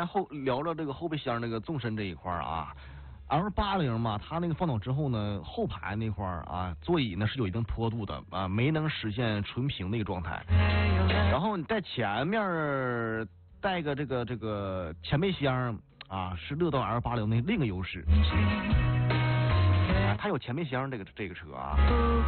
聊聊这个后备箱这个纵深这一块啊。L80嘛，它那个放倒之后呢，后排那块啊，座椅呢是有一定坡度的啊，没能实现纯平的一个状态。然后你在前面带个这个前备箱啊，是乐道 L80的另一个优势。它有前备箱这个车啊，